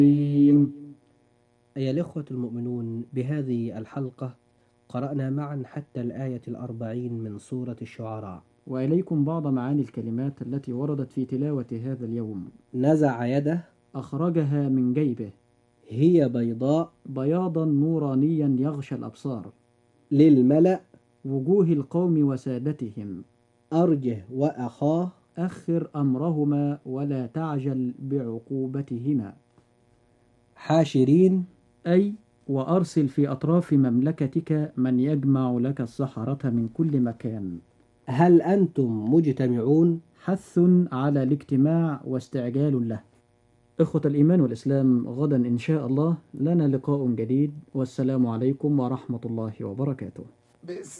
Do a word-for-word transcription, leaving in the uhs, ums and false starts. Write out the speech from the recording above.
أيها الإخوة المؤمنون، بهذه الحلقة قرأنا معا حتى الآية الأربعين من سورة الشعراء. وإليكم بعض معاني الكلمات التي وردت في تلاوة هذا اليوم. نزع يده، أخرجها من جيبه، هي بيضاء بياضا نورانيا يغشى الأبصار، للملأ، وجوه القوم وسادتهم، أرجه وأخاه، أخر أمرهما ولا تعجل بعقوبتهما، حاشرين، أي وأرسل في أطراف مملكتك من يجمع لك السحرة من كل مكان. هل أنتم مجتمعون؟ حث على الاجتماع واستعجال له. إخوة الإيمان والإسلام، غدا إن شاء الله لنا لقاء جديد، والسلام عليكم ورحمة الله وبركاته.